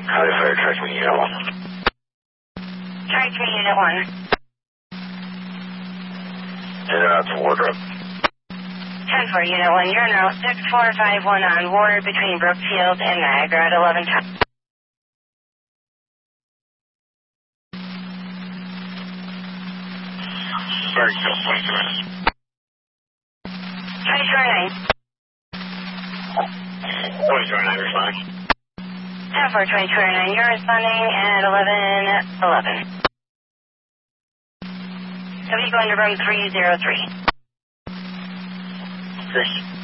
Highway Fire, Track Me Unit 1. Track Me Unit 1. And to Wardrobe. 10-4, Unit 1. You're now 6451 on Ward between Brookfield and Niagara at 11 times. Very good, 22 minutes. 2209. 2209, responding. 10-4, 2209. You're responding at 11:11. W going to room 303. Great.